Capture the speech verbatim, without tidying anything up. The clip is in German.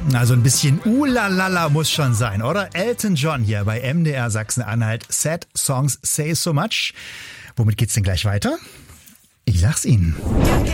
Also ein bisschen Ulalala muss schon sein, oder? Elton John hier bei M D R Sachsen-Anhalt. Sad Songs Say So Much. Womit geht's denn gleich weiter? Ich sag's Ihnen.